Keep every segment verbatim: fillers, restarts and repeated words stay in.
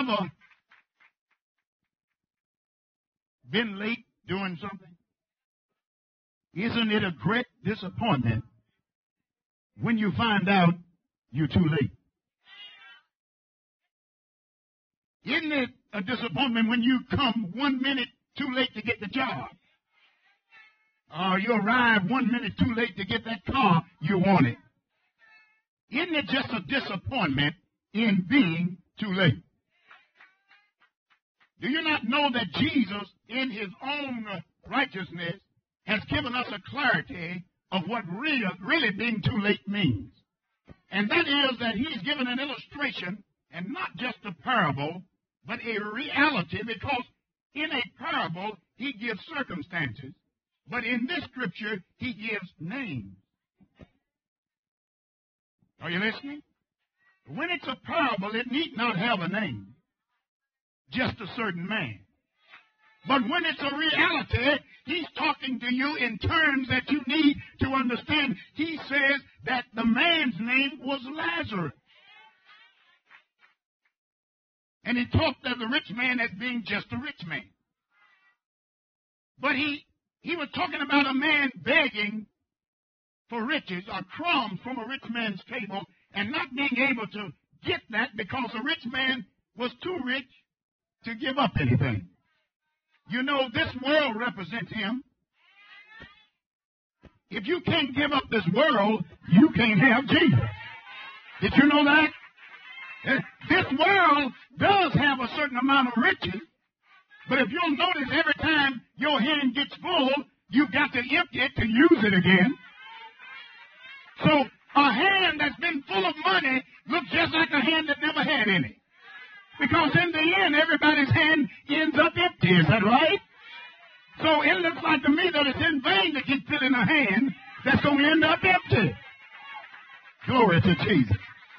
ever been late doing something? Isn't it a great disappointment when you find out you're too late? Isn't it a disappointment when you come one minute too late to get the job? Or you arrive one minute too late to get that car you wanted? Isn't it just a disappointment in being too late? Do you not know that Jesus, in his own righteousness, has given us a clarity of what really, really being too late means? And that is that he's given an illustration, and not just a parable, but a reality, because in a parable, he gives circumstances, but in this scripture, he gives names. Are you listening? When it's a parable, it need not have a name, just a certain man. But when it's a reality, he's talking to you in terms that you need to understand. He says that the man's name was Lazarus. And he talked of the rich man as being just a rich man. But he, he was talking about a man begging for riches or crumbs from a rich man's table and not being able to get that because the rich man was too rich to give up anything. You know, this world represents him. If you can't give up this world, you can't have Jesus. Did you know that? This world does have a certain amount of riches, but if you'll notice, every time your hand gets full, you've got to empty it to use it again. So a hand that's been full of money looks just like a hand that never had any. Because in the end, everybody's hand ends up empty. Is that right? So it looks like to me that it's in vain to keep filling a hand that's going to end up empty. Glory to Jesus.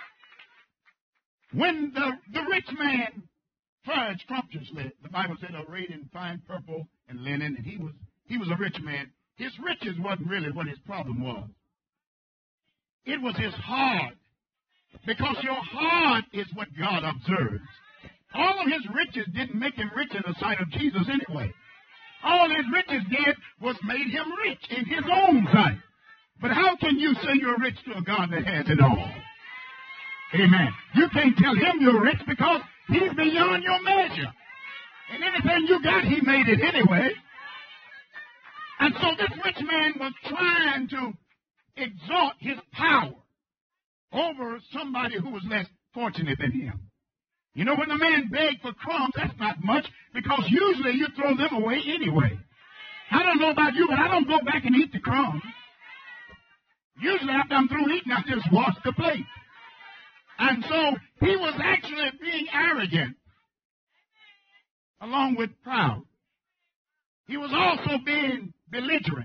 When the, the rich man fared sumptuously, the Bible said, arrayed in fine purple and linen, and he was he was a rich man. His riches wasn't really what his problem was. It was his heart. Because your heart is what God observes. All of his riches didn't make him rich in the sight of Jesus anyway. All his riches did was made him rich in his own sight. But how can you say you're rich to a God that has it all? Amen. You can't tell him you're rich because he's beyond your measure. And anything you got, he made it anyway. And so this rich man was trying to exalt his power over somebody who was less fortunate than him. You know, when the man begged for crumbs, that's not much, because usually you throw them away anyway. I don't know about you, but I don't go back and eat the crumbs. Usually after I'm through eating, I just wash the plate. And so he was actually being arrogant, along with proud. He was also being belligerent.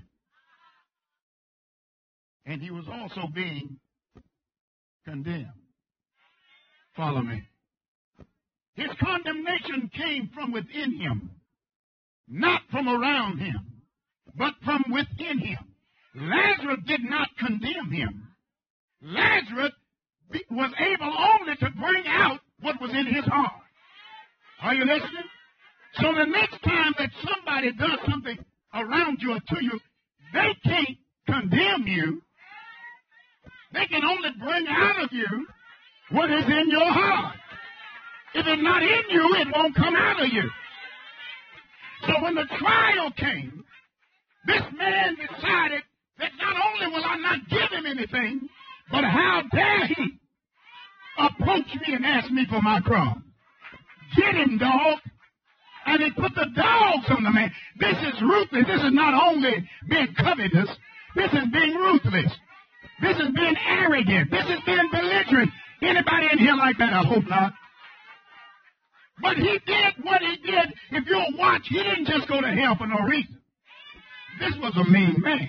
And he was also being condemned. Follow me. His condemnation came from within him, not from around him, but from within him. Lazarus did not condemn him. Lazarus was able only to bring out what was in his heart. Are you listening? So the next time that somebody does something around you or to you, they can't condemn you. They can only bring out of you what is in your heart. If it's not in you, it won't come out of you. So when the trial came, this man decided that not only will I not give him anything, but how dare he approach me and ask me for my crumbs? Get him, dog. And he put the dogs on the man. This is ruthless. This is not only being covetous. This is being ruthless. This is being arrogant. This is being belligerent. Anybody in here like that? I hope not. But he did what he did. If you'll watch, he didn't just go to hell for no reason. This was a mean man.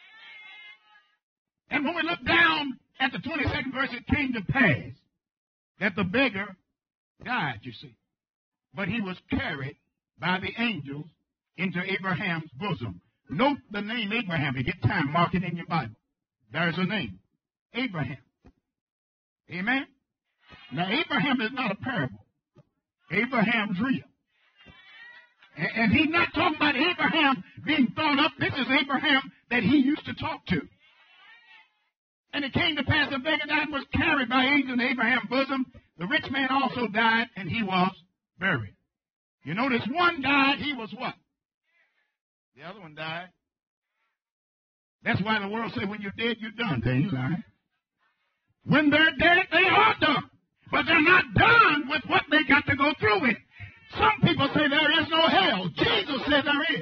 And when we look down at the twenty-second verse, it came to pass that the beggar died, you see. But he was carried by the angels into Abraham's bosom. Note the name Abraham. You get time, mark it in your Bible. There's a name. Abraham. Amen? Now, Abraham is not a parable. Abraham's real. And, and he's not talking about Abraham being thought up. This is Abraham that he used to talk to. And it came to pass that beggar died, was carried by angels in Abraham's bosom. The rich man also died, and he was buried. You notice one died, he was what? The other one died. That's why the world says when you're dead, you're done. They ain't lying. When they're dead, they are done. But they're not done with what they got to go through with. Some people say there is no hell. Jesus said there is.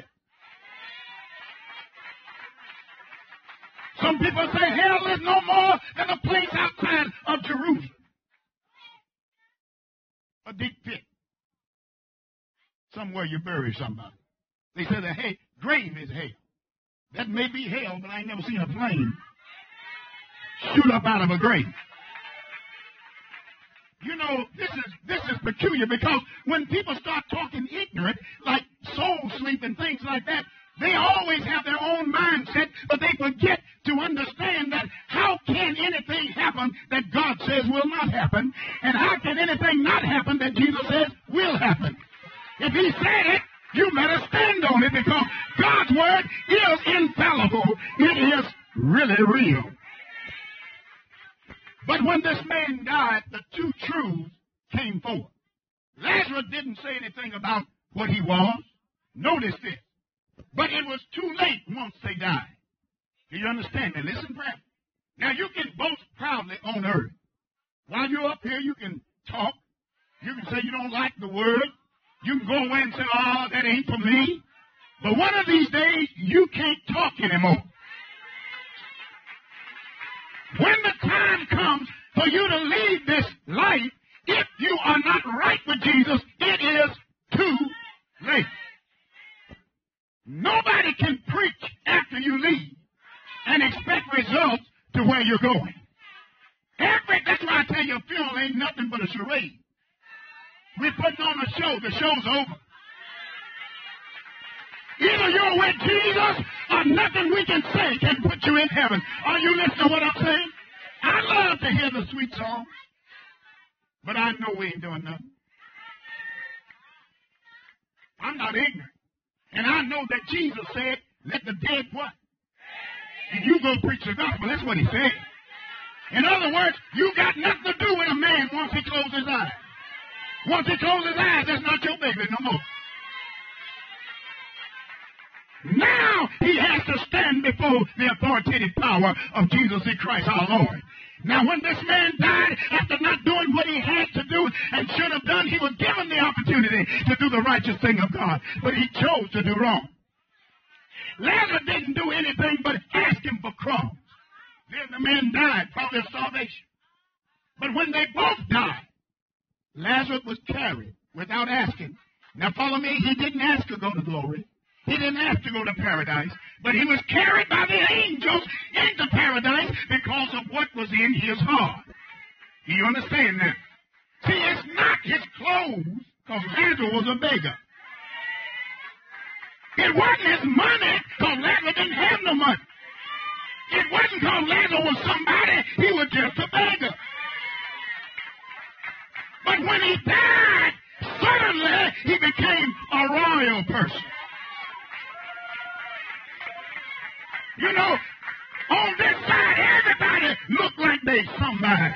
Some people say hell is no more than a place outside of Jerusalem. A deep pit. Somewhere you bury somebody. They say the hey, grave is hell. That may be hell, but I ain't never seen a plane shoot up out of a grave. You know, this is this is peculiar because when people start talking ignorant, like soul sleep and things like that, they always have their own mindset, but they forget to understand that how can anything happen that God says will not happen, and how can anything not happen that Jesus says will happen? If he said it, you better stand on it because God's word is infallible. It is really real. But when this man died, the two truths came forth. Lazarus didn't say anything about what he was. Notice this. But it was too late once they died. Do you understand that? Listen, friend. Now, you can boast proudly on earth. While you're up here, you can talk. You can say you don't like the word. You can go away and say, oh, that ain't for me. But one of these days, you can't talk anymore. When the time comes for you to leave this life, if you are not right with Jesus, it is too late. Nobody can preach after you leave and expect results to where you're going. Every, that's why I tell you, a funeral ain't nothing but a charade. We're putting on a show. The show's over. Either you're with Jesus or nothing we can say can put you in heaven. Are you listening to what I'm saying? I love to hear the sweet songs, but I know we ain't doing nothing. I'm not ignorant. And I know that Jesus said, let the dead what? And you go preach the gospel. That's what he said. In other words, you got nothing to do with a man once he closes his eyes. Once he closes his eyes, that's not your baby no more. Now he has to stand before the authoritative power of Jesus Christ our Lord. Now when this man died after not doing what he had to do and should have done, he was given the opportunity to do the righteous thing of God. But he chose to do wrong. Lazarus didn't do anything but ask him for crumbs. Then the man died, probably of starvation. But when they both died, Lazarus was carried without asking. Now follow me, he didn't ask to go to glory. He didn't have to go to paradise, but he was carried by the angels into paradise because of what was in his heart. Do you understand that? See, it's not his clothes, because Lazarus was a beggar. It wasn't his money, because Lazarus didn't have no money. It wasn't because Lazarus was somebody, he was just a beggar. But when he died, suddenly he became a royal person. You know, on this side, everybody looked like they somebody.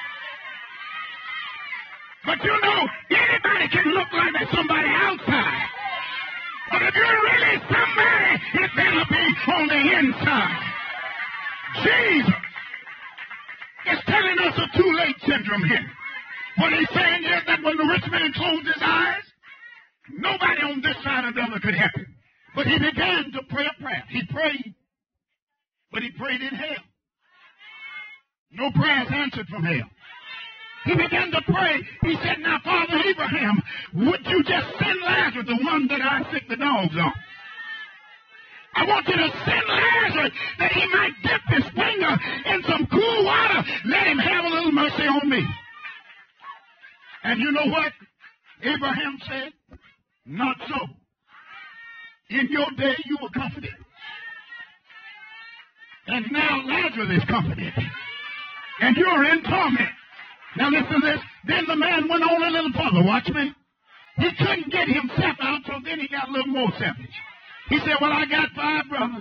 But you know, anybody can look like they're somebody outside. But if you're really somebody, it better be on the inside. Jesus is telling us a too late syndrome here. What he's saying is that when the rich man closed his eyes, nobody on this side or the other could help him. But he began to pray a prayer. He prayed. But he prayed in hell. No prayers answered from hell. He began to pray. He said, now, Father Abraham, would you just send Lazarus, the one that I sick the dogs on? I want you to send Lazarus that he might dip his finger in some cool water. Let him have a little mercy on me. And you know what Abraham said? Not so. In your day you were comforted. And now Lazarus is comforted. And you're in torment. Now listen to this. Then the man went on a little further. Watch me. He couldn't get himself out, so then he got a little more selfish. He said, well, I got five brothers.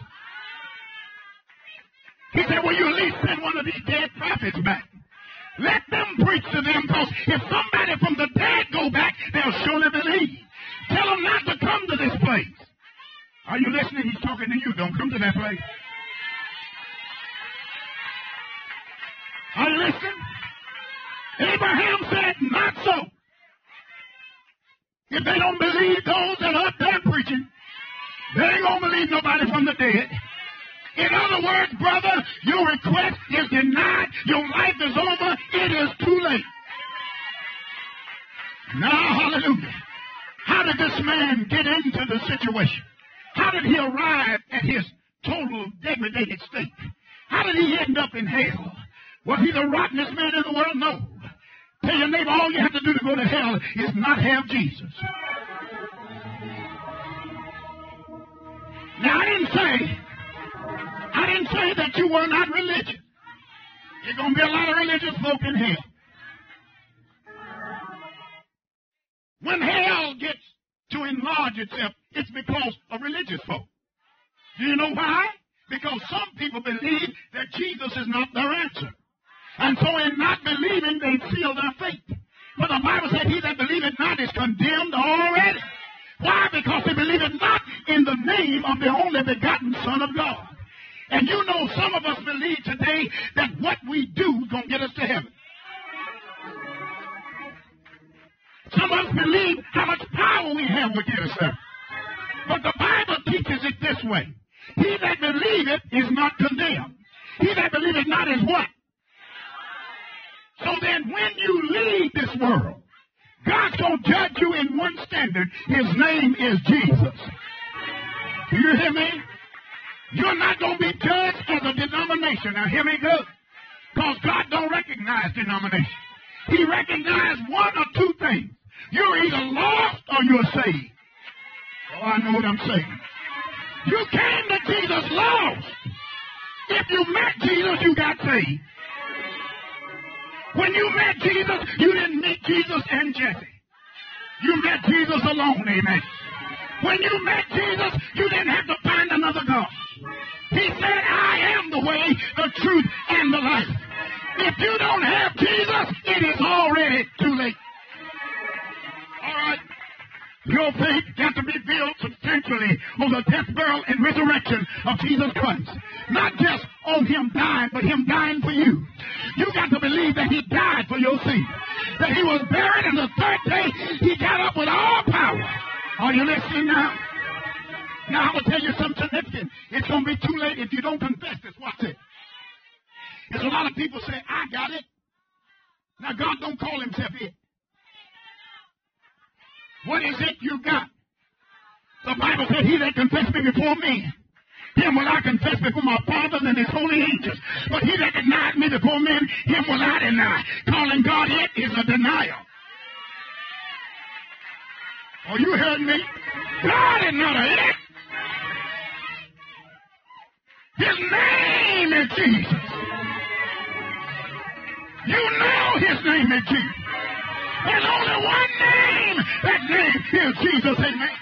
He said, well, you at least send one of these dead prophets back. Let them preach to them, because if somebody from the dead go back, they'll surely believe. Tell them not to come to this place. Are you listening? He's talking to you. Don't come to that place. Are you listening? Abraham said, not so. If they don't believe those that are up there preaching, they ain't going to believe nobody from the dead. In other words, brother, your request is denied. Your life is over. It is too late. Now, hallelujah. How did this man get into the situation? How did he arrive at his total degraded state? How did he end up in hell? Was he the rottenest man in the world? No. Tell your neighbor, all you have to do to go to hell is not have Jesus. Now, I didn't say, I didn't say that you were not religious. There's going to be a lot of religious folk in hell. When hell gets to enlarge itself, it's because of religious folk. Do you know why? Because some people believe that Jesus is not their answer. And so in not believing, they seal their faith. But the Bible said, he that believeth not is condemned already. Why? Because they believe it not in the name of the only begotten Son of God. And you know, some of us believe today that what we do is going to get us to heaven. Some of us believe how much power we have will get us there. But the Bible teaches it this way. He that believeth is not condemned. He that believeth not is what? So then when you leave this world, God's going to judge you in one standard. His name is Jesus. Do you hear me? You're not going to be judged as a denomination. Now hear me good. Because God don't recognize denomination. He recognizes one or two things. You're either lost or you're saved. Oh, I know what I'm saying. You came to Jesus lost. If you met Jesus, you got saved. When you met Jesus, you didn't meet Jesus and Jesse. You met Jesus alone, amen. When you met Jesus, you didn't have to find another God. He said, I am the way, the truth, and the life. If you don't have Jesus, it is already too late. All right. Your faith got to be built substantially on the death, burial, and resurrection of Jesus Christ. Not just on him dying, but him dying for you. You got to believe that he died for your sin. That he was buried, and the third day he got up with all power. Are you listening now? Now I'm going to tell you something significant. It's going to be too late if you don't confess this. Watch it. There's a lot of people say, I got it. Now God don't call himself it. What is it you got? The Bible said, he that confess me before men, him will I confess before my Father and his holy angels. But he that denied me before men, him will I deny. Calling God it is a denial. Oh, you heard me? God is not a it. His name is Jesus. You know his name is Jesus. There's only one name. That name is Jesus. Amen.